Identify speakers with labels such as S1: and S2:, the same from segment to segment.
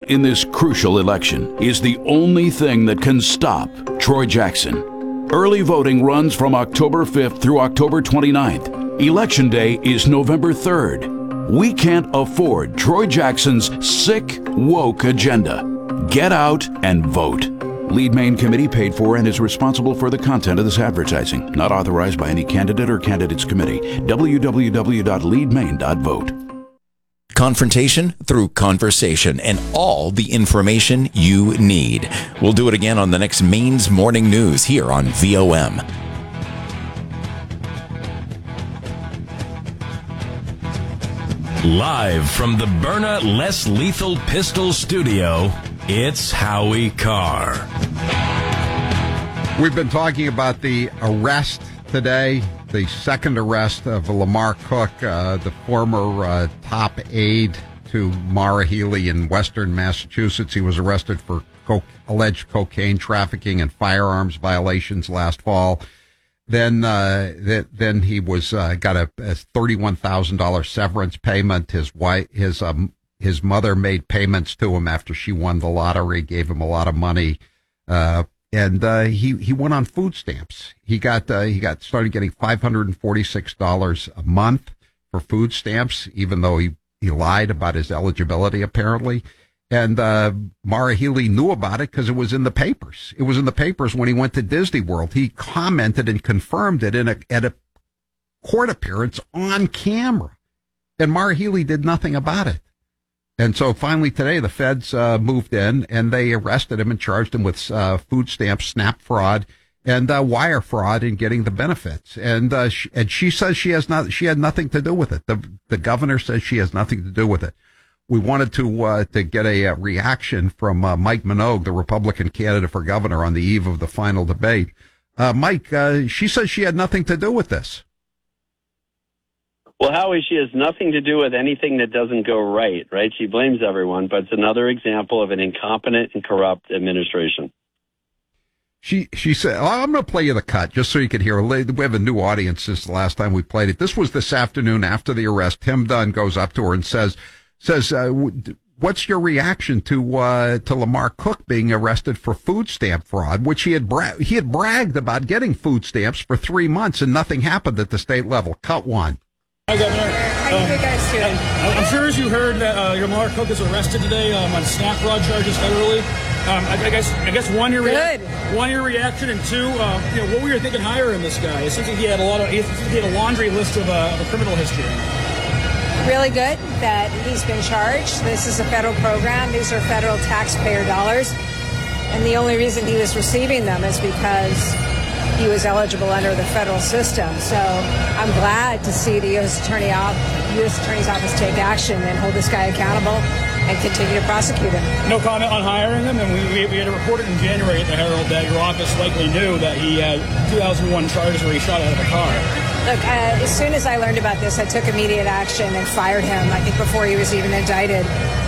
S1: in this crucial election is the only thing that can stop Troy Jackson. Early voting runs from October 5th through October 29th. Election Day is November 3rd. We can't afford Troy Jackson's sick, woke agenda. Get out and vote. Lead Maine Committee paid for and is responsible for the content of this advertising. Not authorized by any candidate or candidates committee. www.leadmaine.vote.
S2: Confrontation through conversation and all the information you need. We'll do it again on the next Maine's Morning News here on VOM.
S3: Live from the Byrna Less Lethal Pistol Studio, it's Howie Carr.
S4: We've been talking about the arrest today, the second arrest of Lamar Cook, the former top aide to Maura Healey in Western Massachusetts. He was arrested for alleged cocaine trafficking and firearms violations last fall. Then he was got a $31,000 severance payment. His mother made payments to him after she won the lottery, gave him a lot of money. And he went on food stamps. He started getting $546 a month for food stamps, even though he lied about his eligibility, apparently. And Maura Healey knew about it because it was in the papers. It was in the papers when he went to Disney World. He commented and confirmed it at a court appearance on camera. And Maura Healey did nothing about it. And so finally today, the feds moved in and they arrested him and charged him with food stamp SNAP fraud and wire fraud in getting the benefits. And she says she had nothing to do with it. The governor says she has nothing to do with it. We wanted to get a reaction from Mike Minogue, the Republican candidate for governor, on the eve of the final debate. Mike, she says she had nothing to do with this.
S5: Well, Howie, she has nothing to do with anything that doesn't go right? She blames everyone, but it's another example of an incompetent and corrupt administration.
S4: She said, I'm going to play you the cut just so you can hear. We have a new audience since the last time we played it. This was this afternoon after the arrest. Tim Dunn goes up to her and says, what's your reaction to Lamar Cook being arrested for food stamp fraud, which he had bragged about getting food stamps for 3 months and nothing happened at the state level. Cut one.
S6: Hi, Governor.
S7: How are you guys doing?
S6: I'm sure as you heard that Lamar Cook is arrested today on SNAP fraud charges federally. I guess one, your reaction, and two, what were you thinking hiring this guy? It seems like he had a laundry list of a criminal history.
S7: Really good that he's been charged. This is a federal program. These are federal taxpayer dollars. And the only reason he was receiving them is because he was eligible under the federal system. So I'm glad to see the U.S. Attorney's Office take action and hold this guy accountable and continue to prosecute him.
S6: No comment on hiring him, and we had reported in January at the Herald that your office likely knew that he had 2001 charges where he shot out of a car.
S7: Look, as soon as I learned about this, I took immediate action and fired him, I think before he was even indicted.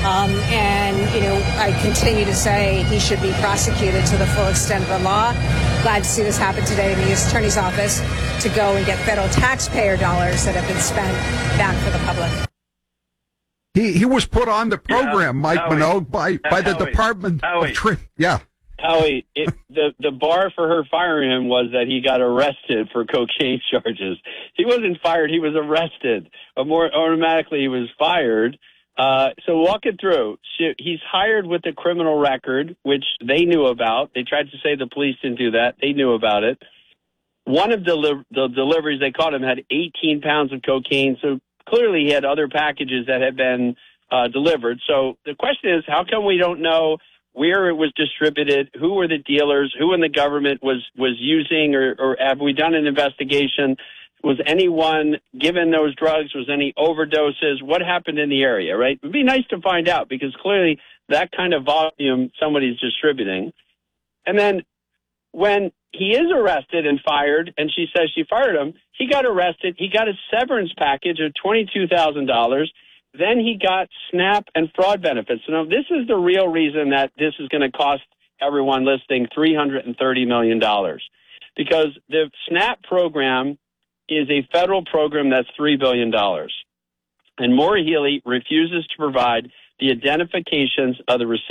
S7: I continue to say he should be prosecuted to the full extent of the law. Glad to see this happen today in the U.S. Attorney's Office to go and get federal taxpayer dollars that have been spent back for the public.
S4: He was put on the program, Mike Minogue, by the Department of Treasury. Yeah.
S5: Howie, the bar for her firing him was that he got arrested for cocaine charges. He wasn't fired; he was arrested. More automatically, he was fired. So walk it through. He's hired with a criminal record, which they knew about. They tried to say the police didn't do that. They knew about it. One of the deliveries they caught him had 18 pounds of cocaine. So clearly, he had other packages that had been delivered. So the question is, how come we don't know where it was distributed, who were the dealers, who in the government was using, or have we done an investigation? Was anyone given those drugs? Was any overdoses? What happened in the area, right? It would be nice to find out because clearly that kind of volume somebody's distributing. And then when he is arrested and fired, and she says she fired him, he got arrested. He got a severance package of $22,000. Then he got SNAP and fraud benefits. So now this is the real reason that this is going to cost everyone listening $330 million. Because the SNAP program is a federal program that's $3 billion. And Maura Healey refuses to provide the identifications of the recipients